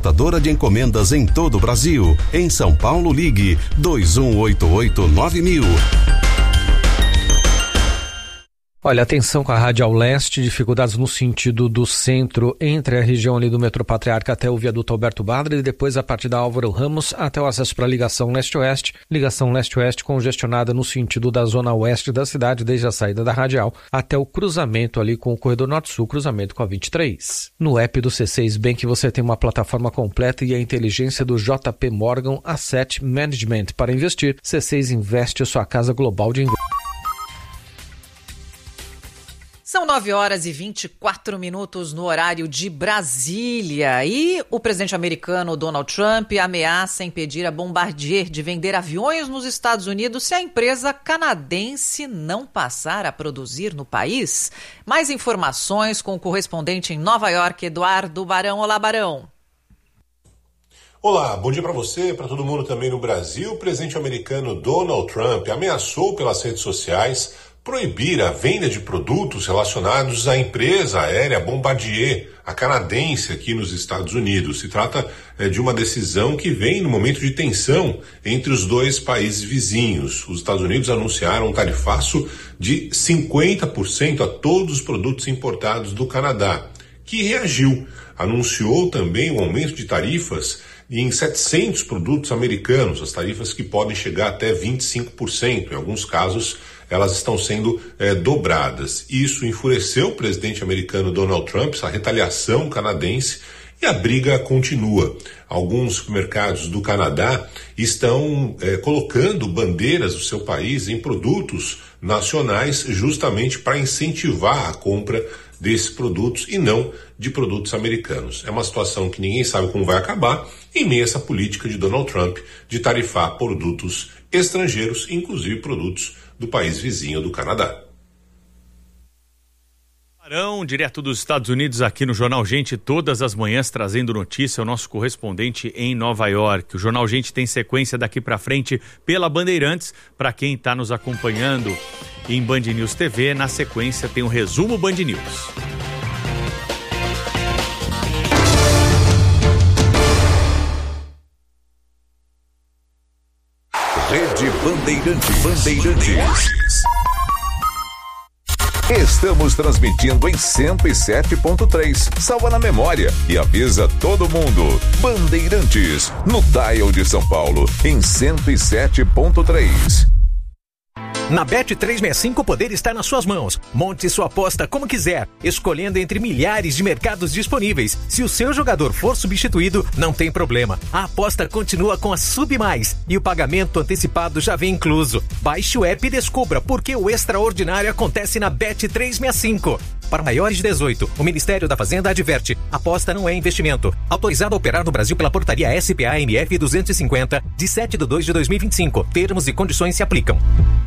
transportadora de encomendas em todo o Brasil. Em São Paulo, ligue 2188-9000. Olha, atenção com a Radial Leste, dificuldades no sentido do centro, entre a região ali do Metrô Patriarca até o viaduto Alberto Badra e depois a partir da Álvaro Ramos até o acesso para a ligação leste-oeste. Ligação leste-oeste congestionada no sentido da zona oeste da cidade, desde a saída da Radial até o cruzamento ali com o corredor norte-sul, cruzamento com a 23. No app do C6 Bank você tem uma plataforma completa e a inteligência do JP Morgan Asset Management para investir. C6 Investe, a sua casa global de investimento. São 9h24 no horário de Brasília e o presidente americano Donald Trump ameaça impedir a Bombardier de vender aviões nos Estados Unidos se a empresa canadense não passar a produzir no país. Mais informações com o correspondente em Nova York, Eduardo Barão. Olá, Barão. Olá, bom dia para você, para todo mundo também no Brasil. O presidente americano Donald Trump ameaçou pelas redes sociais proibir a venda de produtos relacionados à empresa aérea Bombardier, a canadense aqui nos Estados Unidos. Se trata de uma decisão que vem no momento de tensão entre os dois países vizinhos. Os Estados Unidos anunciaram um tarifaço de 50% a todos os produtos importados do Canadá, que reagiu. Anunciou também um aumento de tarifas em 700 produtos americanos, as tarifas que podem chegar até 25%, em alguns casos elas estão sendo dobradas. Isso enfureceu o presidente americano Donald Trump, essa retaliação canadense, e a briga continua. Alguns supermercados do Canadá estão colocando bandeiras do seu país em produtos nacionais justamente para incentivar a compra desses produtos e não de produtos americanos. É uma situação que ninguém sabe como vai acabar em meio a essa política de Donald Trump de tarifar produtos estrangeiros, inclusive produtos do país vizinho do Canadá. Direto dos Estados Unidos aqui no Jornal Gente, todas as manhãs trazendo notícia, o nosso correspondente em Nova York. O Jornal Gente tem sequência daqui para frente pela Bandeirantes. Para quem está nos acompanhando em Band News TV, na sequência tem o resumo Band News. Rede Bandeirantes. Estamos transmitindo em 107.3. Salva na memória e avisa todo mundo. Bandeirantes, no dial de São Paulo, em 107.3. Na Bet365 o poder está nas suas mãos. Monte sua aposta como quiser, escolhendo entre milhares de mercados disponíveis. Se o seu jogador for substituído, não tem problema. A aposta continua com a Sub Mais e o pagamento antecipado já vem incluso. Baixe o app e descubra por que o extraordinário acontece na Bet365. Para maiores de 18, o Ministério da Fazenda adverte: aposta não é investimento. Autorizado a operar no Brasil pela portaria SPA-MF 250, de 7/2/2025. Termos e condições se aplicam.